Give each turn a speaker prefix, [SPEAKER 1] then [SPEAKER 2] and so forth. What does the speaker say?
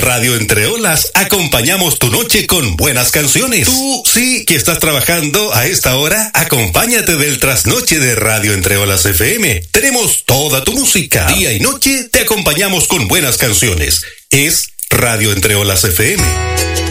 [SPEAKER 1] Radio Entre Olas acompañamos tu noche con buenas canciones. Tú sí que estás trabajando a esta hora, acompáñate del trasnoche de Radio Entre Olas FM. Tenemos toda tu música. Día y noche te acompañamos con buenas canciones. Es Radio Entre Olas FM.